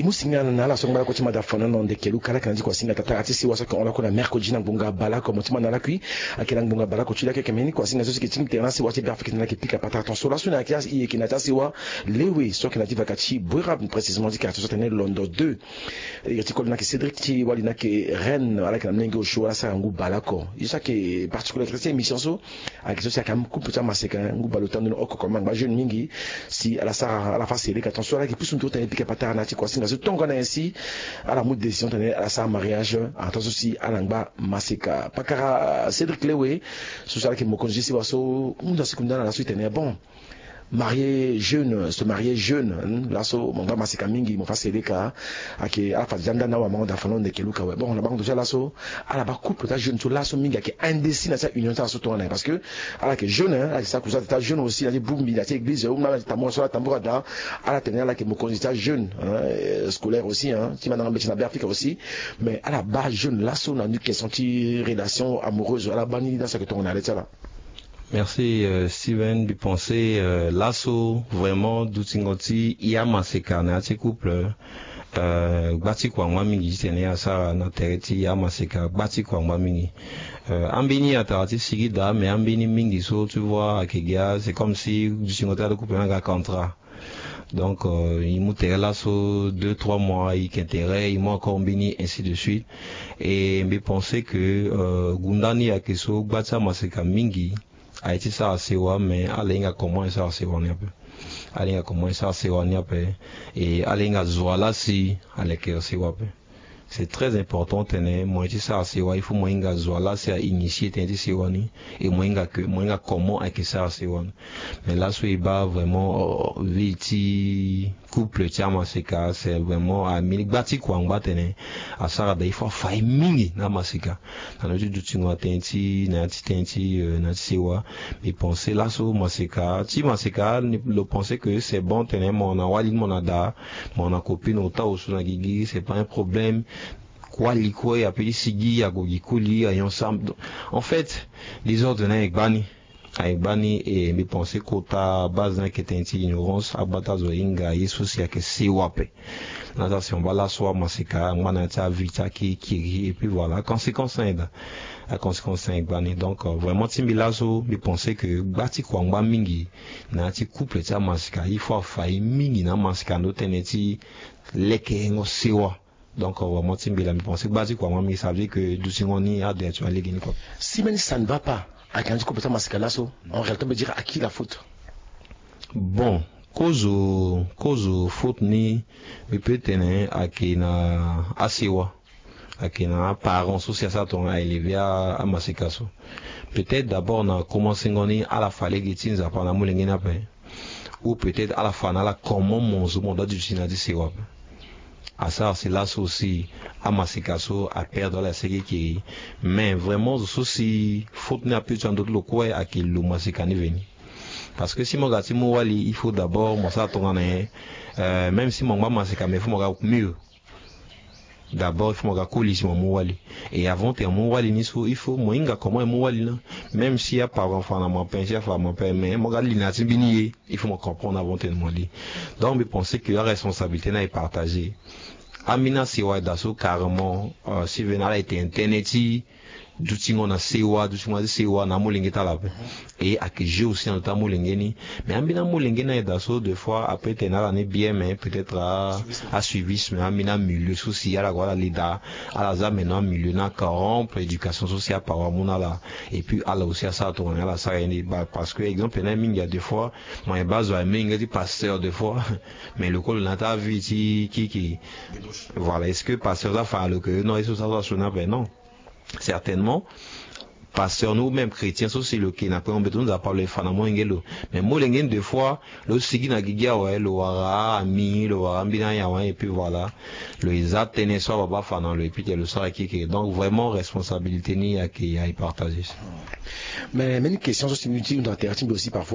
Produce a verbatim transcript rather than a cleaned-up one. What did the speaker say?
imu singa na la songa ko tima da fana non de kelu kala kan di ko singa tata ati si wasa ko on la ko na mercredi na bunga bala ko motima na la kui akela bunga bala ko chila ke kemeni ko singa so ke tim terrain si wati ba fikina ke pika pata attention la sona kias i ke na ta si wa lewe so ke na di vakachi boira précisément di carte so tene Londres deux et ti ko na ke Cédric ti wali na ke Rennes ala ke na mengo show la sa ngu bala ko isa ke particularité émission so a ke so sa kam coupe ta maseka ngu balo tando no oko ko manga jeune mingi si ala sa ala fa Cédric attention la ke plus un tout tene pika pata na ti ko singa so tonga na ainsi à la mode décision tene ala sa mariage attention si alangba maseka pakara Cédric lewe so sa ke mo konji si waso unda sekunda na la suite tene bon marié jeune se marier jeune là so mon gars masika mingi mon face eleka ake afa janda na wa manga da falon de keluka ouais bon la banque déjà là so ala ba couple ta jeune so là so mingi ake indécis na sa union ta so tourner parce que ala que jeune hein ça que ça ta jeune aussi la boum la église ou na ta mo so la tambour da ala tenir là que mon candidat jeune hein, scolaire aussi hein qui m'a dans médecine Afrique aussi mais ala ba jeune là so na nu qui senti relation amoureuse ala bani dans ça que tourner là là. Merci euh, Steven de penser euh, l'asso vraiment d'outingoti iya maseka na ti couple euh gbati kwa ngwa mingi tene asa na tereti ya maseka gbati kwa ngwa mingi euh ambini atati sigi da mais ambini mingi so tu vois akegia c'est comme si d'outingoti de couple na contrat. Donc euh, il moutait là sur deux trois mois il qu'intérêt il m'a encore béni ainsi de suite et me penser que euh, gundani ya keso gbata maseka mingi a été ça assez ouais mais alinga comment ça assez ouais un peu alinga comment ça assez ouais un peu et alinga zoala si avec c'est ouais c'est très important tenir moi c'est ça c'est ouais il faut moinga zoala c'est à initier tenir c'est ouais et moinga que moinga comment avec ça c'est ouais mais là soit il va vraiment viti couple tiama seka c'est vraiment à mini bati kwa ngba tenir à ça da il faut faire mingi na masika na le du tingwa tenti na ti tenti na ti wa mais penser là so masika ti masika le penser que c'est bon tenir mon na wali mon ada mon copine autant au suna gigi c'est pas un problème quoi liko ya peli sigi ya gogikuli ya ensemble en fait les ordres avec bani avec bani et me penser qu'ota base d'un qui était une ignorance abata zoinga yesu si que c'est wape là si on va la soir masika ngwana ta vita qui qui et puis voilà conséquence là la conséquence avec bani donc euh, vraiment timbilazo me penser que bati kwa ngba mingi na ti couple ta masika il faut faire mingi na masika no teneti leke ngo siwa. Donc vraiment timbila me penser basi quoi moi mais ça veut dire que doucingoni a des tu aller gagner quoi si même ça ne va pas à quand tu complètement mascalasso en réalité me dire à qui la faute bon cause cause faute ni me peut tenir à qui na asiwa à qui na parents social ça ton a élevé à à masikaso peut-être d'abord na commencer ngoni à la fallait getins à pendant mulengeni après ou peut-être à la fin à la comment mon monde du sinadi c'est quoi à ça c'est là aussi à masikaso à perdre la série qui mais vraiment aussi faut tenir plus dans d'autres locaux à qui le masikani venu parce que si mon gars si mon wali il faut d'abord moi ça tourner euh même si mon maman masika mais faut mon gars mieux d'abord il faut mon gars coller mon wali et avant de mon wali ni so il faut moi inga comment mon wali là même si y a pas enfant dans mon père chef mon père mais mon gars l'inati bini il faut me comprendre avant de mon lit donc je pense que la responsabilité n'est partagée amina siwa daso carrément euh, si venala était interneti dutingo na siwa dutingo na siwa na molingeta la et à que j'ai aussi en temps molingeni mais amina molingena daso deux fois après tenala ne bien mais peut-être à à suivisme amina milieu social à voilà lida à la za maintenant milieu na corrompre éducation sociale par mona là et puis à la aussi à ça tourner là ça parce que exemple il y a deux fois moi base à minga dit pasteur deux fois mais le col na ta vie qui qui voilà est-ce que pasteur ça fait le que non est-ce que ça va sonner ben non certainement pasteur nous même chrétiens aussi le qui n'a pas embêté nous a parlé fanamo ngelo mais moi l'engin deux fois le sigi na gigia ouais le wara ami le wara mbina ya ouais et puis voilà le isa tenait soit baba fanan le et puis le soir qui qui donc vraiment responsabilité ni à qui à y partager mais mais une question aussi inutile nous doit aussi parfois